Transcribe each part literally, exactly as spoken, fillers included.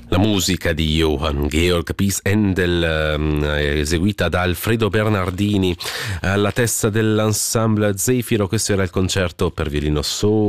La musica di Johann Georg Pies Handel, eseguita da Alfredo Bernardini alla testa dell'ensemble Zefiro. Questo era il concerto per violino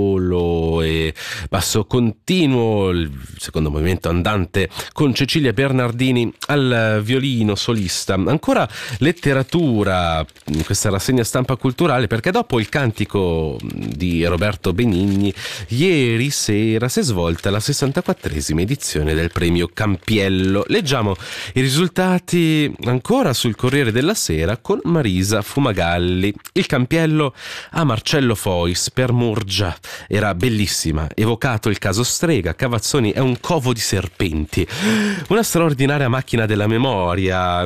solo e basso continuo, il secondo movimento andante con Cecilia Bernardini al violino solista. Ancora letteratura in questa rassegna stampa culturale, perché dopo il cantico di Roberto Benigni ieri sera si è svolta la sessantaquattresima edizione del premio Campiello. Leggiamo i risultati ancora sul Corriere della Sera con Marisa Fumagalli. Il Campiello a Marcello Fois per Murgia era bellissima, evocato il caso Strega. Cavazzoni è un covo di serpenti, una straordinaria macchina della memoria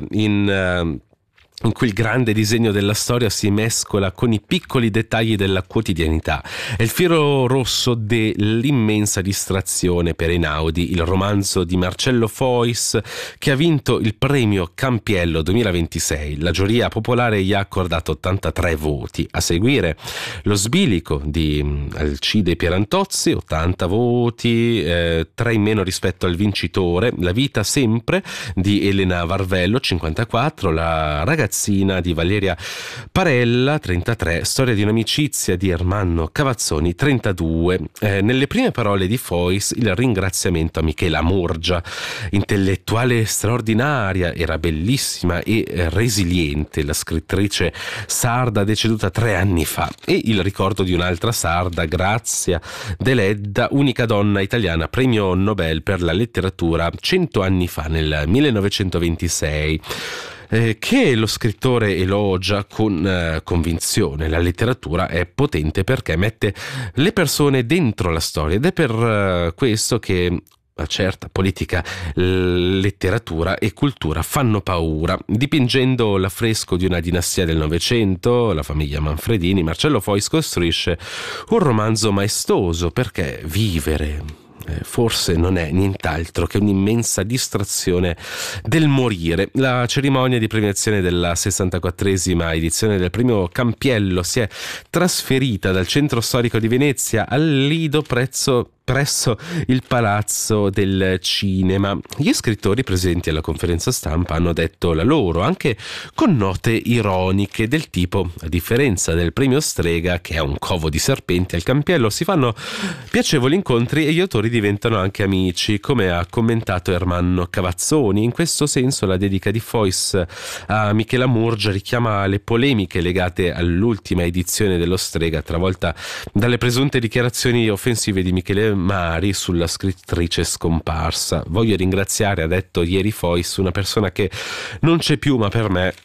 in uh, in cui il grande disegno della storia si mescola con i piccoli dettagli della quotidianità. È il filo rosso dell'immensa distrazione per Einaudi, il romanzo di Marcello Fois che ha vinto il premio Campiello duemilaventisei. La giuria popolare gli ha accordato ottantatré voti. A seguire Lo Sbilico di Alcide Pierantozzi, ottanta voti, eh, tre in meno rispetto al vincitore. La vita sempre di Elena Varvello, cinquantaquattro. La ragazza di Valeria Parella, trentatré. Storia di un'amicizia di Ermanno Cavazzoni, trentadue. Eh, nelle prime parole di Fois il ringraziamento a Michela Murgia, intellettuale straordinaria, era bellissima e resiliente, la scrittrice sarda deceduta tre anni fa, e il ricordo di un'altra sarda, Grazia Deledda, unica donna italiana premio Nobel per la letteratura cento anni fa, nel millenovecentoventisei. Eh, che lo scrittore elogia con eh, convinzione. La letteratura è potente perché mette le persone dentro la storia, ed è per eh, questo che a certa politica, letteratura e cultura fanno paura. Dipingendo l'affresco di una dinastia del Novecento, la famiglia Manfredini, Marcello Fois costruisce un romanzo maestoso, perché vivere Eh, forse non è nient'altro che un'immensa distrazione del morire. La cerimonia di premiazione della sessantaquattresima edizione del premio Campiello si è trasferita dal centro storico di Venezia al Lido prezzo presso il Palazzo del Cinema. Gli scrittori presenti alla conferenza stampa hanno detto la loro, anche con note ironiche del tipo: a differenza del premio Strega, che è un covo di serpenti, al Campiello si fanno piacevoli incontri e gli autori diventano anche amici, come ha commentato Ermanno Cavazzoni. In questo senso la dedica di Fois a Michela Murgia richiama le polemiche legate all'ultima edizione dello Strega, travolta dalle presunte dichiarazioni offensive di Michele Mari sulla scrittrice scomparsa. Voglio ringraziare, ha detto ieri Fois, una persona che non c'è più, ma per me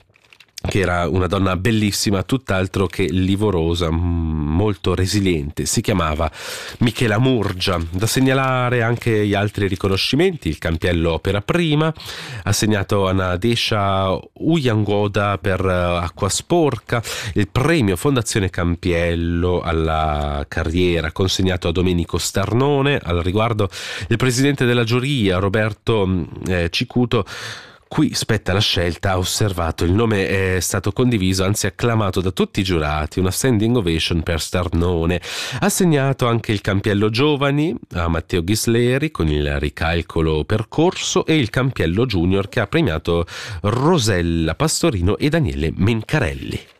che era una donna bellissima, tutt'altro che livorosa, molto resiliente. Si chiamava Michela Murgia. Da segnalare anche gli altri riconoscimenti: il Campiello Opera Prima assegnato a Nadesha Uyangoda per Acqua Sporca, il premio Fondazione Campiello alla carriera consegnato a Domenico Starnone. Al riguardo il presidente della giuria, Roberto eh, Cicuto, qui spetta la scelta, ha osservato: il nome è stato condiviso, anzi acclamato da tutti i giurati, una standing ovation per Starnone. Ha assegnato anche il Campiello Giovani a Matteo Ghisleri con il ricalcolo percorso, e il Campiello Junior che ha premiato Rosella Pastorino e Daniele Mencarelli.